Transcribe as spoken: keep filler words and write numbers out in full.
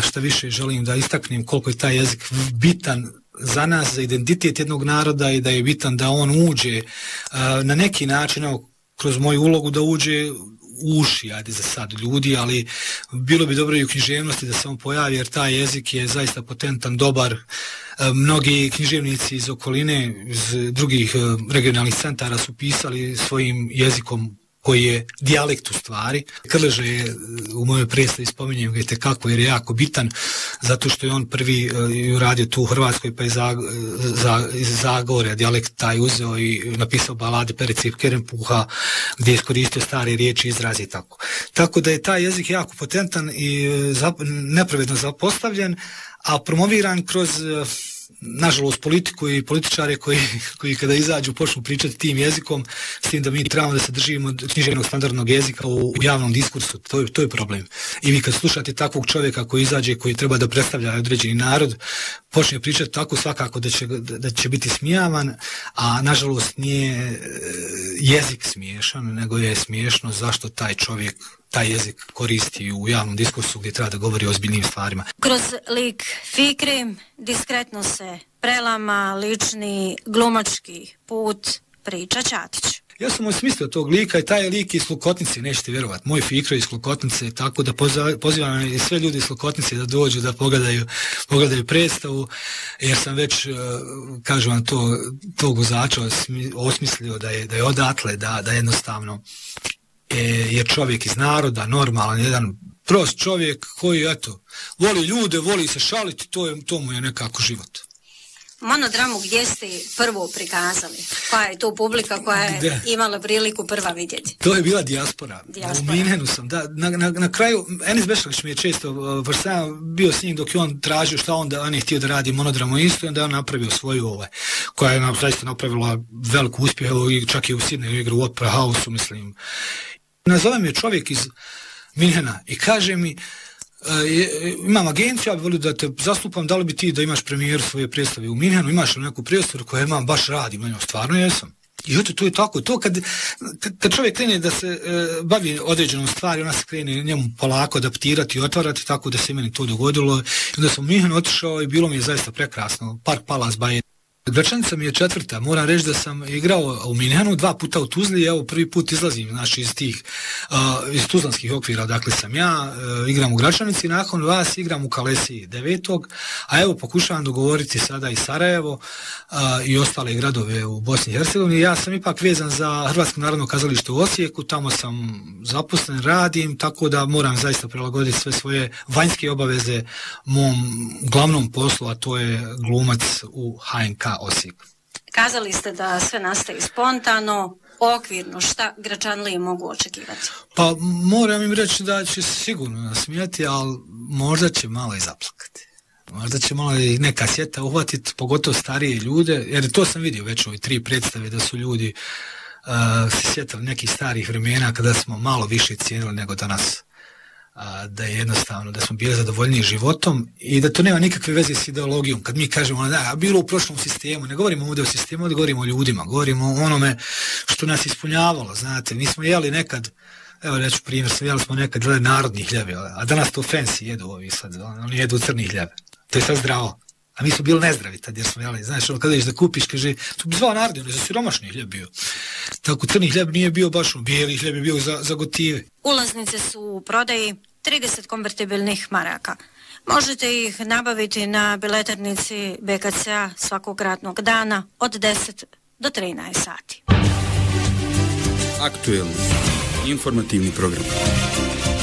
šta više želim da istaknem koliko je taj jezik bitan za nas, za identitet jednog naroda i da je bitan da on uđe uh, na neki način, evo, kroz moju ulogu da uđe u uši, ajde za sad ljudi, ali bilo bi dobro i u književnosti da se on pojavi, jer taj jezik je zaista potentan, dobar. Mnogi književnici iz okoline, iz drugih regionalnih centara su pisali svojim jezikom koji je dijalekt u stvari. Krleža je u mojoj predstavi, spominjem ga itekako jer je jako bitan, zato što je on prvi uh, uradio tu u Hrvatskoj, pa je Zag, za, iz Zagorja dijalekt taj uzeo i napisao balade Pereci Kerempuha, gdje je iskoristio stare riječi, izrazi i tako. Tako da je taj jezik jako potentan i zap, nepravedno zapostavljen, a promoviran kroz uh, nažalost politiku i političare koji, koji kada izađu počnu pričati tim jezikom, s tim da mi trebamo da se držimo književnog standardnog jezika u, u javnom diskursu, to je, to je problem. I vi kad slušate takvog čovjeka koji izađe, koji treba da predstavlja određeni narod, počne pričati tako, svakako da će, da će biti smijavan, a nažalost nije jezik smiješan, nego je smiješno zašto taj čovjek taj jezik koristi u javnom diskursu gdje treba da govori o ozbiljnim stvarima. Kroz lik Fikri diskretno se prelama lični glumački put priča Ćatić. Ja sam osmislio tog lika i taj lik iz Klokotnice, nećete vjerovati, moj Fikro iz Klokotnice, tako da pozivam i sve ljudi iz Klokotnice da dođu da pogledaju, pogledaju predstavu, jer sam već, kažem vam to, tog vozača osmislio da je, da je odatle, da, da jednostavno je čovjek iz naroda, normalan, jedan prost čovjek koji, eto, voli ljude, voli se šaliti, to, je, to mu je nekako život. Monodramu gdje ste prvo prikazali? Koja je to publika koja je gde? Imala priliku prva vidjeti? To je bila dijaspora. dijaspora. U Minhenu sam, da. Na, na, na kraju, Enis Bešlić mi je često vrstava, bio s njim dok je on tražio šta onda on je htio da radi monodramu isto, i onda je on napravio svoju ove, koja je zaista napravila veliku uspjeh, i čak i u Sidneju igru u Opera House-u, mislim. Nazove me čovjek iz Minhena i kaže mi, e, imam agenciju, ja bih volio da te zastupam, da li bi ti da imaš premijeru svoje predstave u Minhenu, imaš li neku predstavu koju imam, baš radim, ja, stvarno jesam. I eto, to je tako, to kad, kad čovjek krene da se e, bavi određenom stvari, ona se krene njemu polako adaptirati i otvarati, tako da se meni to dogodilo. I onda sam u Minhenu otišao i bilo mi je zaista prekrasno, Park Palace Baje. Gračanica mi je četvrta, moram reći da sam igrao u Minhenu, dva puta u Tuzli, evo prvi put izlazim, znači iz tih, uh, iz tuzlanskih okvira, dakle sam ja, uh, igram u Gračanici, nakon vas igram u Kalesiji devetog, a evo pokušavam dogovoriti sada i Sarajevo uh, i ostale gradove u Bosni i Hercegovini. Ja sam ipak vezan za Hrvatsko narodno kazalište u Osijeku, tamo sam zaposlen, radim, tako da moram zaista prilagoditi sve svoje vanjske obaveze mom glavnom poslu, a to je glumac u H N K Osijek. Kazali ste da sve nastaje spontano, okvirno, šta Gračanlije mogu očekivati? Pa moram im reći da će sigurno nasmijati, ali možda će malo i zaplakati. Možda će malo i neka sjeta uhvatiti, pogotovo starije ljude, jer to sam vidio već ove tri predstave da su ljudi uh, se sjetili nekih starih vremena kada smo malo više cijenili nego danas. A, da je jednostavno, da smo bili zadovoljniji životom i da to nema nikakve veze s ideologijom. Kad mi kažemo da je bilo u prošlom sistemu, ne govorimo ovdje o sistemu, ovdje govorimo o ljudima, govorimo o onome što nas ispunjavalo, znate, mi smo jeli nekad, evo reću primjer, jeli smo nekad jeli narodni hljebe, a danas to fancy jedu ovi sad, oni jedu crni hljebe, to je sad zdravo. A mi smo bili nezdravi tad jer smo jeli, znaš, ono kada ješ da kupiš, kaže, to bi zvao narodni, ono je za siromašni hljeb bio. Tako crni hljeb nije bio baš, bijeli hljeb je bio za, za gotive. Ulaznice su u prodaji, trideset konvertibilnih maraka. Možete ih nabaviti na biletarnici B K C-a svakog radnog dana od deset do trinaest sati. Aktuelni informativni program.